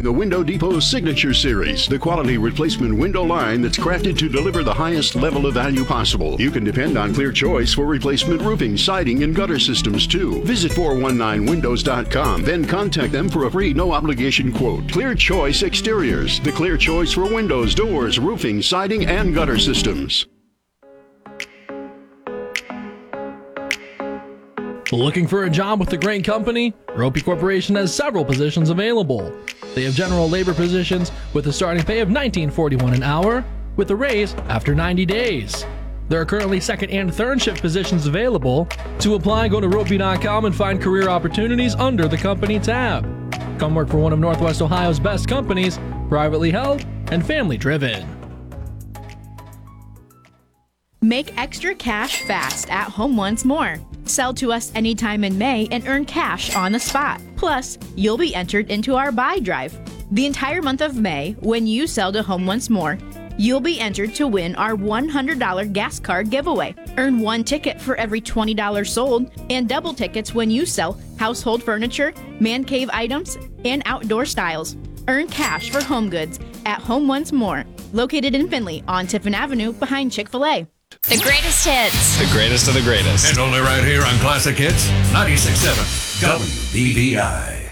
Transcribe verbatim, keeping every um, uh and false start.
the Window Depot's Signature Series, the quality replacement window line that's crafted to deliver the highest level of value possible. You can depend on Clear Choice for replacement roofing, siding, and gutter systems too. Visit four one nine windows dot com, then contact them for a free no-obligation quote. Clear Choice Exteriors, the clear choice for windows, doors, roofing, siding, and gutter systems. Looking for a job with a great company? Ropey Corporation has several positions available. They have general labor positions with a starting pay of nineteen forty-one an hour, with a raise after ninety days. There are currently second and third shift positions available. To apply, go to ropey dot com and find career opportunities under the company tab. Come work for one of Northwest Ohio's best companies, privately held and family driven. Make extra cash fast at Home Once More. Sell to us anytime in May and earn cash on the spot. Plus, you'll be entered into our buy drive. The entire month of May, when you sell to Home Once More, you'll be entered to win our one hundred dollars gas card giveaway. Earn one ticket for every twenty dollars sold and double tickets when you sell household furniture, man cave items, and outdoor styles. Earn cash for home goods at Home Once More, located in Findlay on Tiffin Avenue behind Chick-fil-A. The greatest hits. The greatest of the greatest. And only right here on Classic Hits ninety-six point seven W B B I.